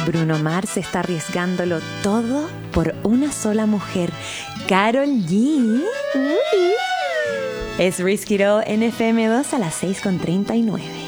Bruno Mars está arriesgándolo todo por una sola mujer. Karol G. Es Risky It All en FM2 a las 6:39.